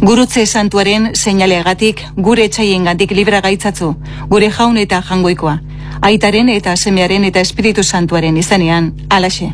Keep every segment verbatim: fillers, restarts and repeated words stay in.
Gurutze santuaren seinaleagatik gure etxaiengandik libra gaitzatzu, gure jaun eta jangoikoa, aitaren eta semearen eta Espiritu Santuaren izanean, alaxe.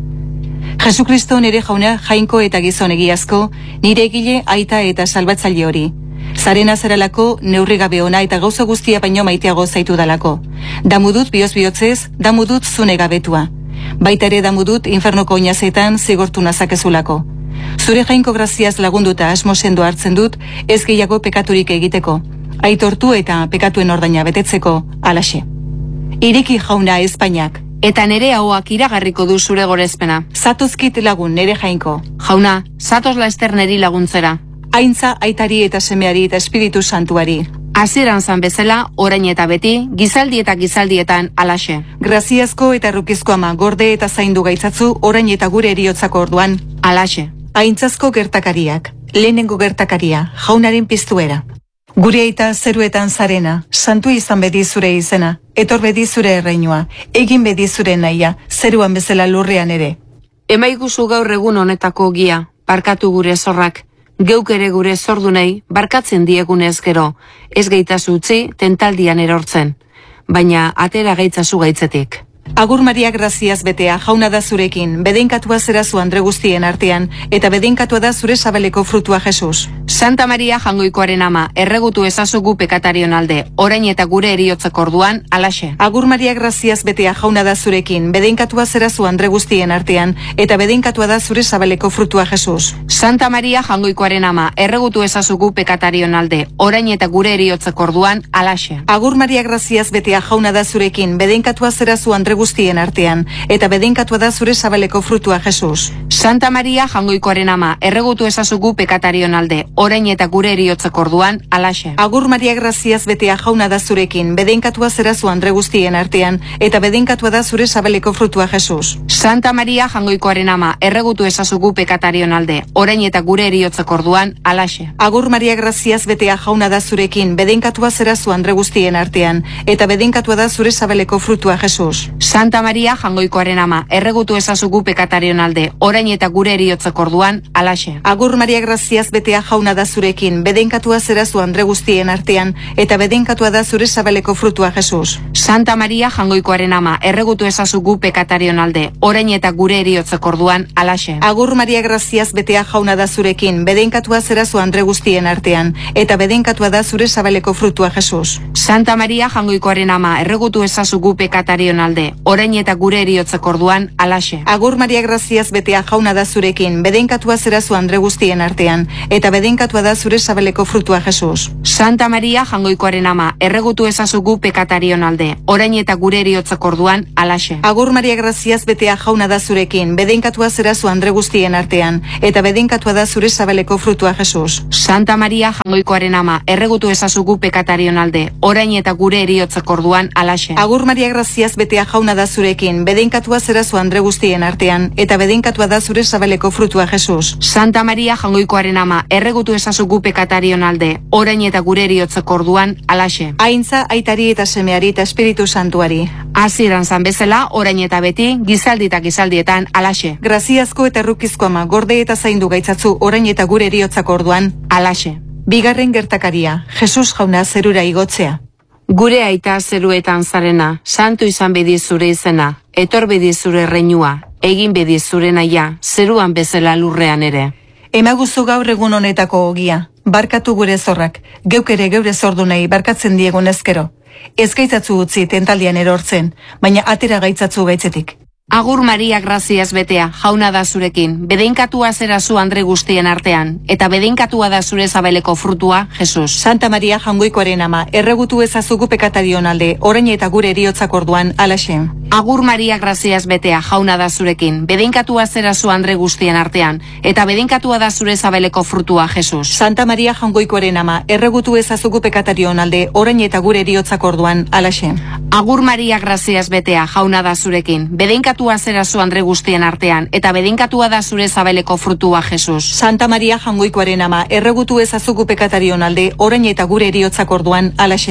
Jesukristo nire jauna jainko eta gizon egiazko, nire egile aita eta salbatzaile hori. Zarena zaralako neurri gabe ona eta gauza guztia baino maiteago zaitu dalako. Damudut bioz bihotzez, damudut zune gabetua. Baita ere damudut infernoko oinazetan zigortu nazakezulako. Zure jainko graziaz lagunduta asmo sendo hartzen dut, ez gehiago pekaturik egiteko. Aitortu eta pekatuen ordaina betetzeko, alaxe. Iriki jauna Espainiak. Eta nere hauak iragarriko du zure gorezpena. Zatozkit lagun nere jainko. Jauna, zatoz laester neri laguntzera. Aintza aitari eta semeari eta Espiritu Santuari. Hasieran zan bezala, orain eta beti, gizaldi eta gizaldietan alaxe. Graziazko eta errukizko ama gorde eta zaindu gaitzatzu orain eta gure eriotzako orduan. Alaxe. Aintzazko gertakariak, lehenengo gertakaria, jaunaren piztuera. Gure aita zeruetan zarena, santu izan bedi zure izena, etor bedi zure erreinua, egin bedi zure nahia, zeruan bezala lurrean ere. Emaiguzu gaur egun honetako gia, barkatu gure zorrak, geuk ere gure zordunei, barkatzen diegunez gero, ez gaitazu utzi tentaldian erortzen, baina atera gaitzazu gaitzetik. Agur Maria graziaz betea jauna da zurekin, bedeinkatua zera zu andre guztien artean, eta bedeinkatua da zure sabaleko frutua Jesus. Santa Maria jangoikoaren ama, erregutu ezazugu pekatarion alde, orain eta gure eriotzeko orduan, alaxe. Agur Maria graziaz betea jauna da zurekin, bedeinkatua zera zu andre guztien artean, eta bedeinkatua da zure sabaleko frutua Jesus. Santa Maria jangoikoaren ama, erregutu ezazugu pekatarion alde, orain eta gure eriotzeko orduan, alaxe. Agur Maria graziaz betea jauna da zurekin, bedeinkatua zera zu andre guztien artean, eta bedeinkatua da zure zabaleko frutua Jesus. Santa Maria jangoikoaren ama, erregutu ezazugu pekatarion alde, orain eta gure eriotzeko orduan, alaxe. Agur Maria graziaz betea jauna da zurekin, bedeinkatua zera zu andre guztien artean, eta bedeinkatua da zure zabaleko frutua Jesus. Santa Maria jangoikoaren ama, erregutu ezazugu pekatarion alde, orain eta gure eriotzeko orduan, alaxe. Agur Maria graziaz betea jauna da zurekin, bedeinkatua zera zu andre guztien artean, eta bedeinkatua da zure zabaleko frutua Jesus. Santa Maria jangoikoaren ama, erregutu ezazugu pekatarion alde, orain eta gure eriotzeko orduan, alaxe. Agur Maria graziaz betea jauna da zurekin, bedeinkatua zera zu andre guztien artean, eta bedeinkatua da zure zabaleko frutua Jesus. Santa Maria jangoikoaren ama, erregutu ezazugu pekatarion alde, orain eta gure eriotzeko orduan, alaxe. Agur Maria graziaz betea jauna da zurekin, bedeinkatua zera zu andre guztien artean, eta bedeinkatua da zure zabaleko frutua Jesus. Santa Maria jangoikoaren ama, erregutu ezazugu pekatarion alde, orain eta gure eriotzeko orduan, alaxe. Agur Maria graziaz betea jauna da zurekin, bedeinkatua zera zu andre guztien artean, eta bedeinkatua da zure zabaleko frutua Jesus. Santa Maria jangoikoaren ama, erregutu ezazugu pekatarion alde, orain eta gure eriotzeko orduan, alaxe. Agur Maria graziaz betea jauna da zurekin, bedeinkatua zera zu andre guztien artean, eta bedeinkatua da zure zabaleko frutua Jesus. Santa Maria jangoikoaren ama, erregutu ezazugu pekatarion alde, orain eta gure eriotzeko orduan, alaxe. Agur Maria graziaz betea jauna da zurekin, bedeinkatua zera zu andre guztien artean, eta bedeinkatua da zure zabaleko frutua Jesus. Santa Maria jangoikoaren ama, erregutu ezazugu pekatarion alde, orain eta gure eriotzeko orduan, alaxe. Aintza aitari eta semeari eta Espiritu Santuari. Hasieran zan bezala, orain eta beti, gizaldi eta gizaldietan, alaxe. Graziazko eta errukizko ama, gorde eta zaindu gaitzatzu orain eta gure eriotzako orduan, alaxe. Bigarren gertakaria, Jesus jauna zerura igotzea. Gure aita zeruetan zarena, santu izan bedi zure izena, etor bedi zure reinua, egin bedi zure naia, zeruan bezala lurrean ere. Emaguzu gaur egun honetako ogia, barkatu gure zorrak, geuk ere geure zordunei barkatzen diegun ezkero. Ez gaitzatzu utzi tentaldian erortzen, baina atera gaitzatzu gaitzetik. Agur Maria graziaz betea, jauna da zurekin, bedeinkatua zera zu andre guztien artean, eta bedeinkatua da zure zabeleko frutua, Jesus. Santa Maria jangoikoaren ama, erregutu ezazugu pekatarion alde, orain eta gure eriotzak orduan, alaxe. Agur Maria graziaz betea, jauna da zurekin, bedeinkatua zera zu andre guztien artean, eta bedeinkatua da zure zabeleko frutua, Jesus. Santa Maria jangoikoaren ama, erregutu ezazugu pekatarion alde, orain eta gure eriotzak orduan, alaxe. Agur Maria graziaz betea, jauna da zurekin, bedeinkatua zera zu andre guztien artean, eta bedeinkatua da zure zabeleko frutua, Jesus. Santa Maria jangoikoaren ama, erregutu ezazugu pekatarion alde, orain eta gure eriotzak orduan, alaxe.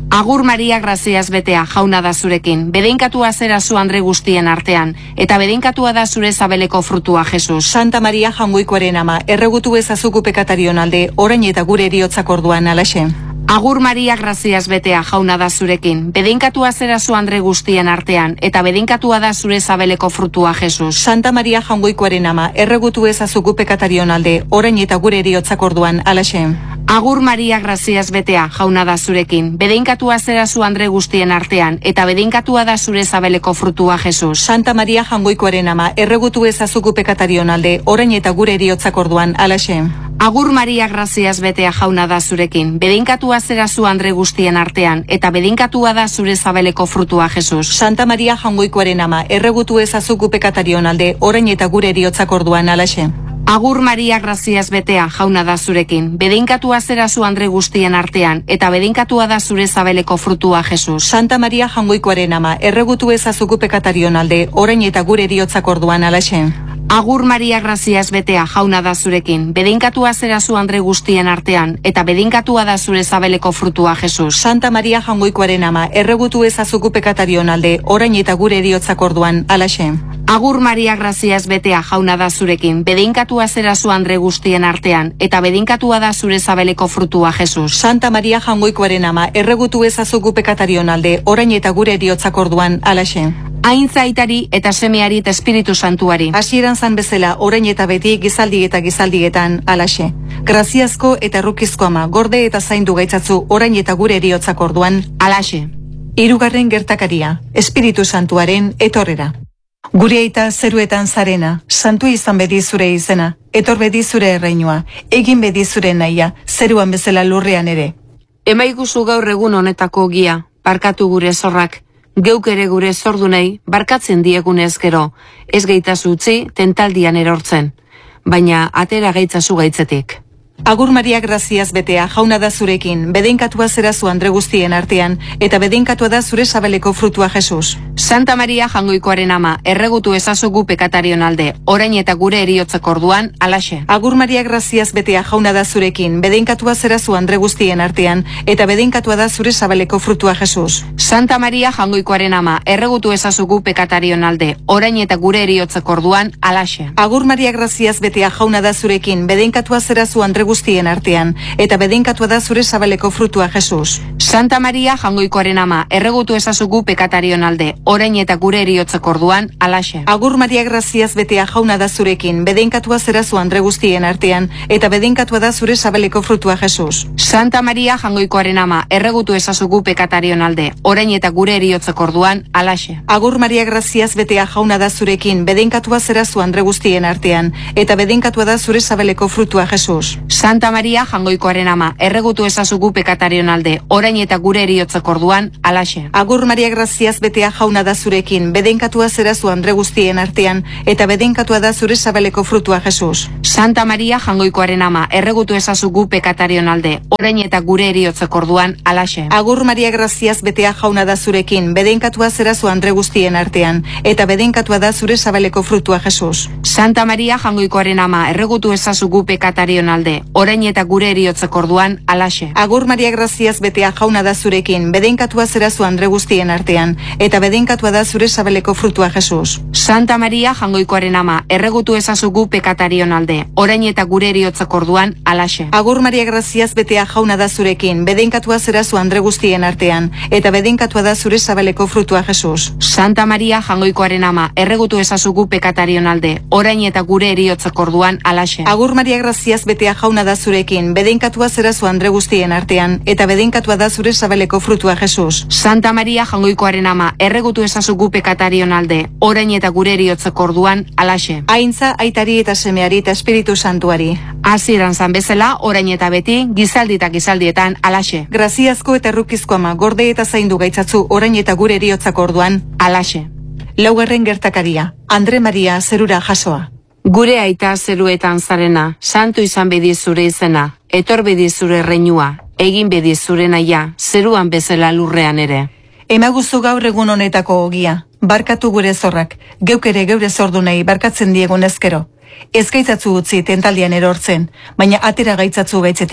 Agur Maria graziaz betea jauna da zurekin, bedeinkatua zera zu andre guztien artean, eta bedeinkatua da zure zabeleko frutua Jesus. Santa Maria Jaungoikoaren ama, erregutu ezazuku pekatarion alde, orain eta gure eriotzak orduan alaxe. Agur Maria graziaz betea jauna da zurekin, bedeinkatua zera zu andre guztien artean, eta bedeinkatua da zure zabeleko frutua Jesus. Santa Maria Jaungoikoaren ama, erregutu ezazuku pekatarion alde, orain eta gure eriotzak orduan alaxe. Agur Maria graziaz betea jauna da zurekin, bedeinkatua zera zu andre guztien artean, eta bedeinkatua da zure zabeleko frutua Jesus. Santa Maria Jaungoikoaren ama, erregutu ezazuku pekatarion alde, orain eta gure eriotzak orduan alaxe. Agur Maria graziaz betea jauna da zurekin, bedeinkatua zera zu andre guztien artean, eta bedeinkatua da zure zabeleko frutua Jesus. Santa Maria Jaungoikoaren ama, erregutu ezazuku pekatarion alde, orain eta gure eriotzak orduan alaxe. Agur Maria graziaz betea jauna da zurekin, bedeinkatua zera zu andre guztien artean, eta bedeinkatua da zure zabeleko frutua Jesus. Santa Maria Jaungoikoaren ama, erregutu ezazuku pekatarion alde, orain eta gure eriotzak orduan alaxe. Agur Maria graziaz betea jauna da zurekin, bedeinkatua zera zu andre guztien artean, eta bedeinkatua da zure zabeleko frutua Jesus. Santa Maria Jaungoikoaren ama, erregutu ezazuku pekatarion alde, orain eta gure eriotzak orduan alaxe. Agur Maria graziaz betea jauna da zurekin, bedeinkatua zera zu andre guztien artean, eta bedeinkatua da zure zabeleko frutua Jesus. Santa Maria Jaungoikoaren ama, erregutu ezazuku pekatarion alde, orain eta gure eriotzak orduan alaxe. Aintza aitari eta semeari eta Espiritu Santuari. Hasieran zan bezala, orain eta beti gizaldi eta gizaldietan alaxe. Graziazko eta errukizko ama, gorde eta zaindu gaitzatzu orain eta gure eriotzak orduan alaxe. Hirugarren gertakaria, Espiritu Santuaren etorrera. Gure aita zeruetan zarena, santu izan bedi zure izena, etor bedi zure erreinua, egin bedi zure nahia, zeruan bezala lurrean ere. Emaiguzu gaur egun honetako gia, barkatu gure zorrak, geuk ere gure zordunei barkatzen diegunez gero, ez gaitazu utzi tentaldian erortzen, baina atera gaitzazu gaitzetik. Agur Maria graziaz betea jauna da zurekin, bedeinkatua zera zu andre guztien artean, eta bedeinkatua da zure zabeleko frutua Jesus. Santa Maria Jaungoikoaren ama, erregutu ezazugu pekatarion alde, orain eta gure eriotzak orduan alaxe. Agur Maria graziaz betea jauna da zurekin, bedeinkatua zera zu andre guztien artean, eta bedeinkatua da zure zabeleko frutua Jesus. Santa Maria Jaungoikoaren ama, erregutu ezazugu pekatarion alde, orain eta gure eriotzak orduan alaxe. Agur Maria graziaz betea jauna da zurekin, bedeinkatua zera zu andre guztien artean, eta bedeinkatua da zure zabeleko frutua Jesus. Santa Maria Jaungoikoaren ama, erregutu ezazugu pekatarion alde, orain eta gure eriotzak orduan alaxe. Agur Maria graziaz betea jauna da zurekin, bedeinkatua zera zu andre guztien artean, eta bedeinkatua da zure zabeleko frutua Jesus. Santa Maria Jaungoikoaren ama, erregutu ezazugu pekatarion alde, orain eta gure eriotzak orduan alaxe. Agur Maria graziaz betea jauna da zurekin, bedeinkatua zera zu andre guztien artean, eta bedeinkatua da zure zabeleko frutua Jesus. Santa Maria Jaungoikoaren ama, erregutu ezazugu pekatarion alde, orain eta gure eriotzak orduan alaxe. Agur Maria graziaz betea jauna da zurekin, bedeinkatua zera zu andre guztien artean, eta bedeinkatua da zure zabeleko frutua Jesus. Santa Maria Jaungoikoaren ama, erregutu ezazugu pekatarion alde, orain eta gure eriotzak orduan alaxe. Agur Maria graziaz betea jauna da zurekin, bedeinkatua zera zu andre guztien artean, eta bedeinkatua da zure zabeleko frutua Jesus. Santa Maria Jaungoikoaren ama, erregutu ezazugu pekatarion alde, orain eta gure eriotzak orduan alaxe. Agur Maria graziaz betea jauna da zurekin, bedeinkatua zera zu andre guztien artean, eta bedeinkatua da zure zabeleko frutua Jesus. Santa Maria Jaungoikoaren ama, erregutu ezazugu pekatarion alde, orain eta gure eriotzak orduan alaxe. Agur Maria graziaz betea jauna da zurekin, bedeinkatua zera zu andre guztien artean, eta bedeinkatua da zure zabeleko frutua Jesus. Santa Maria Jaungoikoaren ama, erregutu ezazugu pekatarion alde, orain eta gure eriotzak orduan alaxe. Agur Maria graziaz betea jauna da zurekin, bedeinkatua zera zu andre guztien artean, eta bedeinkatua da zure zabeleko frutua Jesus. Santa Maria Jaungoikoaren ama, erregutu ezazugu pekatarion alde, orain eta gure eriotzak orduan alaxe. Aintza aitari eta semeari eta Espiritu Santuari. Hasieran zan bezala, orain eta beti, gizaldi eta gizaldietan alaxe. Graziazko eta errukizko ama, gorde eta zaindu gaitzatzu orain eta gure eriotzak orduan alaxe. Laugarren gertakaria, Andre Maria zerura jasoa. Gure aita zeruetan zarena, santu izan bedi zure izena, etor bedi zure reinua, egin bedi zure naia, zeruan bezala lurrean ere. Emaguzu gaur egun honetako ogia, barkatu gure zorrak, geuk ere geure zordunei barkatzen diegun ezkero. Ez gaitzatzu utzi tentaldian erortzen, baina atera gaitzatzu gaitzetik.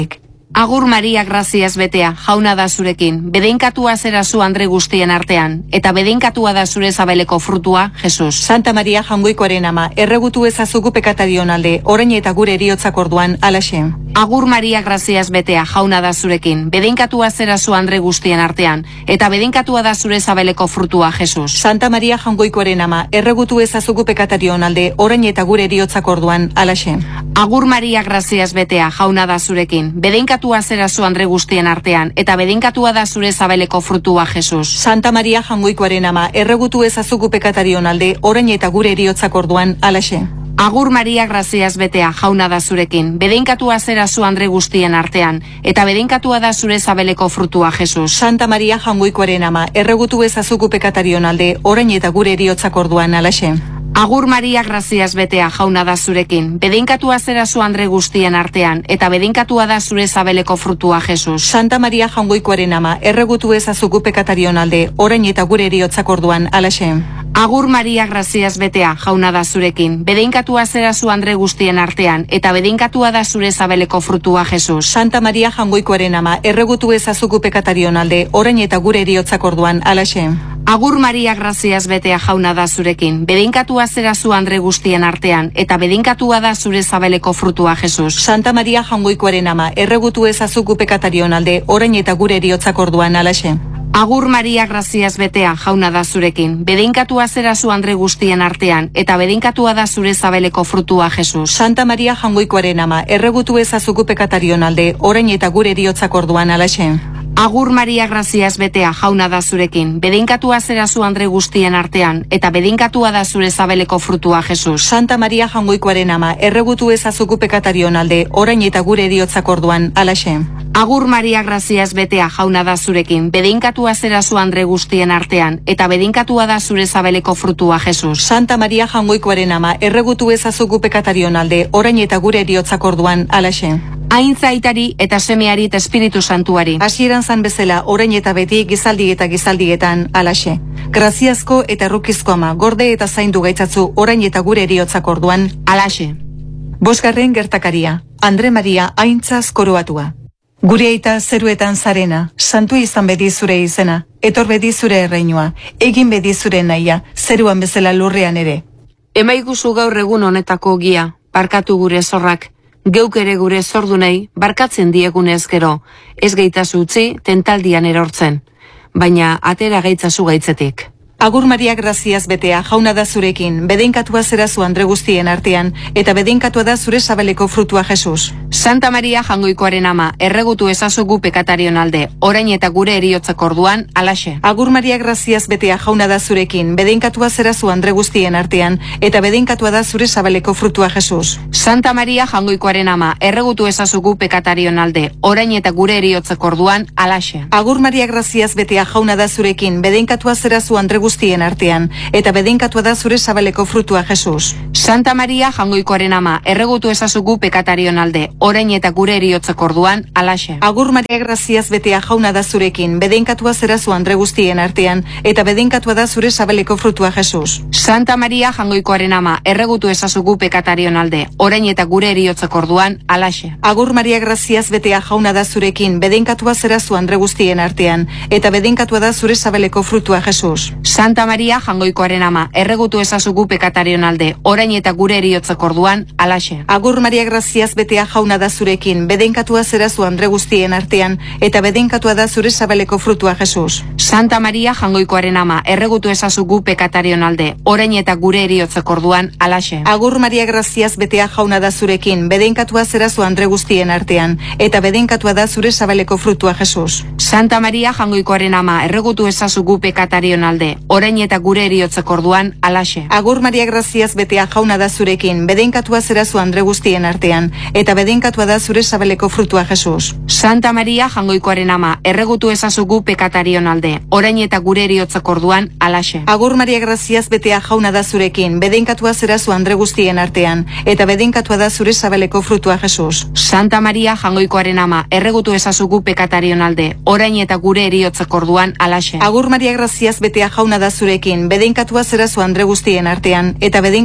Agur Maria graziaz betea, jauna da zurekin, bedeinkatua zera zu andre guztien artean, eta bedeinkatua da zure zabeleko frutua, Jesus. Santa Maria Jaungoikoaren ama, erregutu ezazugu pekatarion alde, orain eta gure eriotzak orduan, alaxe. Agur Maria graziaz betea, jauna da zurekin, bedeinkatua zera zu andre guztien artean, eta bedeinkatua da zure zabeleko frutua, Jesus. Santa Maria Jaungoikoaren ama, erregutu ezazugu pekatarion alde, orain eta gure eriotzak orduan, alaxe. Agur Maria graziaz betea, jauna da zurekin, bedeinkatua zera zu andre guztien artean, eta bedeinkatua da zure zabeleko frutua, Jesus. Santa Maria Jaungoikoaren ama, erregutu ezazugu pekatarion alde, orain eta gure eriotzak orduan, alaxe. Agur Maria graziaz betea, jauna da zurekin, bedeinkatua zera zu andre guztien artean, eta bedeinkatua da zure zabeleko frutua, Jesus. Santa Maria Jaungoikoaren ama, erregutu ezazugu pekatarion alde, orain eta gure eriotzak orduan, alaxe. Agur Maria graziaz betea, jauna da zurekin, bedeinkatua zera zu andre guztien artean, eta bedeinkatua da zure zabeleko frutua, Jesus. Santa Maria Jaungoikoaren ama, erregutu ezazugu pekatarion alde, orain eta gure eriotzak orduan, alaxe. Agur Maria graziaz betea, jauna da zurekin, bedeinkatua zera zu andre guztien artean, eta bedeinkatua da zure zabeleko frutua, Jesus. Santa Maria Jaungoikoaren ama, erregutu ezazugu pekatarion alde, orain eta gure eriotzak orduan, alaxe. Agur Maria graziaz betea, jauna da zurekin, bedeinkatua zera zu andre guztien artean, eta bedeinkatua da zure zabeleko frutua, Jesus. Santa Maria Jaungoikoaren ama, erregutu ezazugu pekatarion alde, orain eta gure eriotzak orduan, alaxe. Agur Maria graziaz betea, jauna da zurekin, bedeinkatua zera zu andre guztien artean, eta bedeinkatua da zure zabeleko frutua, Jesus. Santa Maria Jaungoikoaren ama, erregutu ezazugu pekatarion alde, orain eta gure eriotzak orduan, alaxe. Agur Maria graziaz betea, jauna da zurekin, bedeinkatua zera zu andre guztien artean, eta bedeinkatua da zure zabeleko frutua, Jesus. Santa Maria Jaungoikoaren ama, erregutu ezazugu pekatarion alde, orain eta gure eriotzak orduan, alaxe. Agur Maria graziaz betea, jauna da zurekin, bedeinkatua zera zu andre guztien artean, eta bedeinkatua da zure zabeleko frutua, Jesus. Santa Maria Jaungoikoaren ama, erregutu ezazugu pekatarion alde, orain eta gure eriotzak orduan, alaxe. Aintza aitari eta semeari eta Espiritu Santuari. Hasieran zan bezala, orain eta beti, gizaldi eta gizaldietan, alaxe. Graziazko eta errukizko ama, gorde eta zaindu gaitzatzu, orain eta gure eriotzak orduan, alaxe. Bosgarren gertakaria, Andre Maria aintzaz koroatua. Gure aita zeruetan zarena, santu izan bedi zure izena, etor bedi zure erreinua, egin bedi zure naia, zeruan bezala lurrean ere. Emaiguzu gaur egun honetako gia, barkatu gure zorrak, geuk ere gure zordunei, barkatzen diegunez gero, ez gaitazu utzi tentaldian erortzen, baina atera gaitzazu gaitzetik. Agur Maria graziaz betea, jauna da zurekin, bedeinkatua zera zu andre guztien artean, eta bedeinkatua da zure zabeleko frutua, Jesus. Santa Maria Jaungoikoaren ama, erregutu ezazugu pekatarion alde, orain eta gure eriotzak orduan, alaxe. Agur Maria graziaz betea, jauna da zurekin, bedeinkatua zera zu andre guztien artean, eta bedeinkatua da zure zabeleko frutua, Jesus. Santa Maria Jaungoikoaren ama, erregutu ezazugu pekatarion alde, orain eta gure eriotzak orduan, alaxe. Agur Maria graziaz betea, jauna da zurekin, bedeinkatua zera zu andre guztien artean, eta bedeinkatua da zure zabeleko frutua, Jesus. Santa Maria Jaungoikoaren ama, erregutu ezazugu pekatarion alde, orain eta gure eriotzak orduan, alaxe. Agur Maria graziaz betea, jauna da zurekin, bedeinkatua zera zu andre guztien artean, eta bedeinkatua da zure zabeleko frutua, Jesus. Santa Maria Jaungoikoaren ama, erregutu ezazugu pekatarion alde, orain eta gure eriotzak orduan, alaxe. Agur Maria graziaz betea, jauna da zurekin, bedeinkatua zera zu andre guztien artean, eta bedeinkatua da zure zabeleko frutua, Jesus. Santa Maria Jaungoikoaren ama, erregutu ezazugu pekatarion alde, orain eta gure eriotzak orduan, alaxe. Agur Maria graziaz betea, jauna da zurekin, bedeinkatua zera zu andre guztien artean, eta bedeinkatua da zure zabeleko frutua, Jesus. Santa Maria Jaungoikoaren ama, erregutu ezazugu pekatarion alde, orain eta gure eriotzak orduan, alaxe. Agur Maria graziaz betea, jauna da zurekin, bedeinkatua zera zu andre guztien artean, eta bedeinkatua da zure zabeleko frutua, Jesus. Santa Maria Jaungoikoaren ama, erregutu ezazugu pekatarion alde, orain eta gure eriotzak orduan, alaxe. Agur Maria graziaz betea, jauna da zurekin, bedeinkatua zera zu andre guztien artean, eta bedeinkatua da zure zabeleko frutua, Jesus. Santa Maria Jaungoikoaren ama, erregutu ezazugu pekatarion alde, orain eta gure eriotzak orduan, alaxe. Agur Maria graziaz betea, jauna da zurekin, bedeinkatua zera zu andre guztien artean, eta bedeinkatua da zure zabeleko frutua, Jesus. Santa Maria Jaungoikoaren ama, erregutu ezazugu pekatarion alde, orain eta gure eriotzak orduan, alaxe. Agur Maria graziaz betea, jauna da zurekin, bedeinkatua zera zu andre guztien artean, eta bedeinkatua da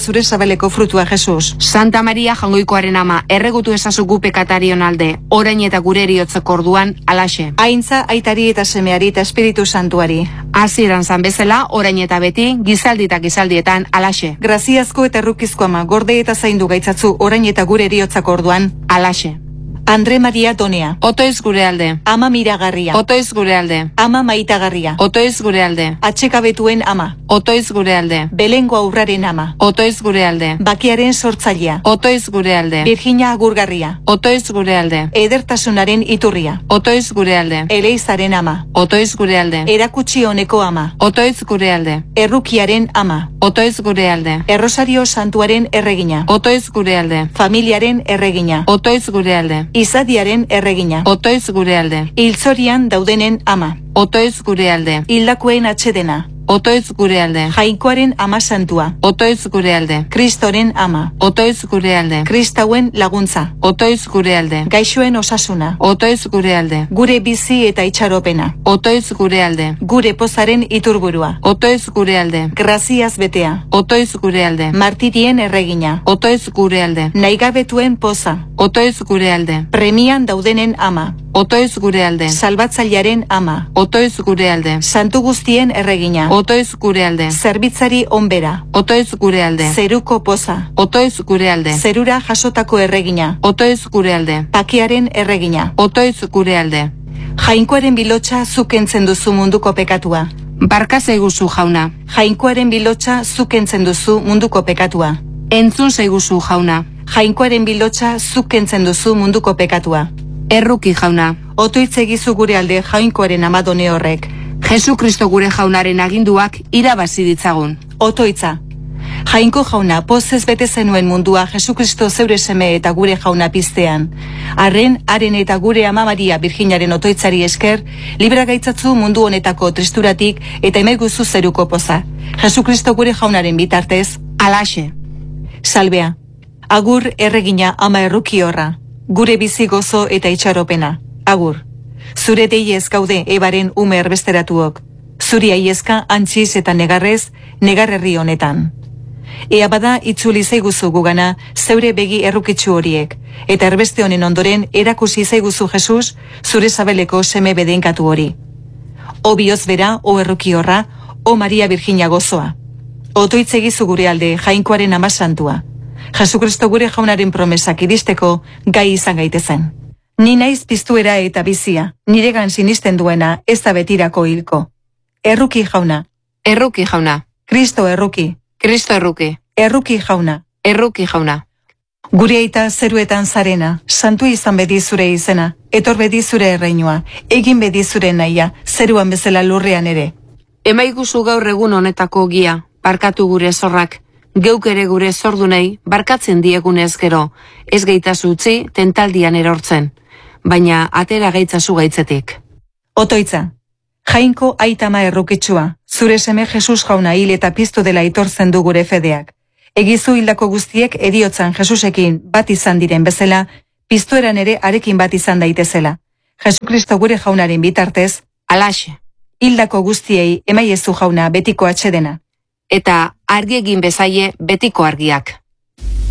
zure sabeleko frutua, Jesus. Santa Maria Jangoikoaren ama, erregutu ezazu gu pekatarion alde, orain eta gure eriotzeko orduan, alaxe. Aintza, aitari eta semeari eta Espiritu Santuari. Hasieran zan bezala, orain eta beti, gizaldi eta gizaldietan, alaxe. Graziazko eta errukizko ama, gorde eta zaindu gaitzatzu, orain eta gure eriotzako orduan, alaxe. Andre Maria Donea. Otoiz gure alde. Ama miragarria. Otoiz gure alde. Ama maitagarria. Otoiz gure alde. Atxekabetuen ama. Otoiz gure alde. Belengo aurraren ama. Otoiz gure alde. Bakiaren sortzailea. Otoiz gure alde. Virginia agurgarria. Otoiz gure alde. Edertasunaren iturria. Otoiz gure alde. Eleizaren ama. Otoiz gure alde. Erakutsi honeko ama. Otoiz gure alde. Errukiaren ama. Otoiz gure alde. Errosario Santuaren erregina. Otoiz gure alde. Familiaren erregina. Otoiz gure alde. Izadiaren erregina. Otoiz gure alde. Hilzorian daudenen ama. Otoiz gure alde. Hildakoen atxedena. Otoiz gure alde. Jainkoaren ama santua. Otoiz gure alde. Kristoren ama. Otoiz gure alde. Kristauen laguntza. Otoiz gure alde. Gaixoen osasuna. Otoiz gure alde. Gure bizi eta itxaropena. Otoiz gure alde. Gure pozaren iturburua. Otoiz gure alde. Graziaz betea. Otoiz gure alde. Martirien erregina. Otoiz gure alde. Naigabetuen poza. Otoiz gure alde. Premian daudenen ama. Otoiz gure alde. Salbatzailearen ama. Otoiz gure alde. Santu guztien erregina. Otoiz gure alde. Zerbitzari onbera. Otoiz gure alde. Zeruko poza. Otoiz gure alde. Zerura jasotako erregina. Otoiz gure alde. Pakearen erregina. Otoiz gure alde. Jainkoaren bilotxa zukentzen duzu munduko pekatua. Barka zaiguzu jauna. Jainkoaren bilotxa zukentzen duzu munduko pekatua. Entzun zaiguzu jauna. Jainkoaren bilotxa zukentzen duzu munduko pekatua. Erruki jauna. Otoitz egizu gure alde jainkoaren amadone horrek. Jesu Kristo gure jaunaren aginduak irabazi ditzagun. Otoitza. Jainko jauna, pozez bete zenuen mundua Jesu Kristo zeure seme eta gure jauna piztean. Arren, haren eta gure ama Maria Virginaren otoitzari esker, libra gaitzatzu mundu honetako tristuratik eta emeguzu zeruko poza. Jesu Kristo gure jaunaren bitartez, alaxe. Salbea. Agur erregina ama erruki horra. Gure bizi gozo eta itxaropena. Agur. Zure deiez gaude ebaren ume erbesteratuok. Zuri aiezka antxiz eta negarrez, negarrerri honetan. Ea bada itzuli zaiguzu gugana zeure begi errukitsu horiek, eta erbeste honen ondoren erakusi zaiguzu Jesus zure sabeleko seme bedenkatu hori. O bioz bera, o erruki horra, o Maria Virginia gozoa. Otoitz egizu gure alde jainkoaren ama santua. Jesu Kristo gure jaunaren promesak iristeko gai izan gaitezen. Ni naiz piztuera eta bizia, niregan sinisten duena ez da betirako hilko. Erruki jauna. Erruki jauna. Kristo erruki. Kristo erruki. Erruki jauna. Erruki jauna. Gure aita zeruetan zarena, santu izan bedi zure izena, etor bedi zure erreinua, egin bedi zure nahia, zeruan bezala lurrean ere. Emaiguzu gaur egun honetako gia, barkatu gure zorrak, geuk ere gure zordunei, barkatzen diegunez gero, ez gaitazu utzi tentaldian erortzen, baina atera gaitzazu gaitzetik. Otoitza. Jainko aitama errukitsua, zure seme Jesus jauna hil eta piztu dela itortzen du gure fedeak. Egizu hildako guztiek eriotzan Jesusekin bat izan diren bezala, piztueran ere arekin bat izan daitezela. Jesu Kristo gure jaunaren bitartez, alaxe. Hildako guztiei emaiezu jauna betiko atxedena. Eta argi egin bezaie betiko argiak.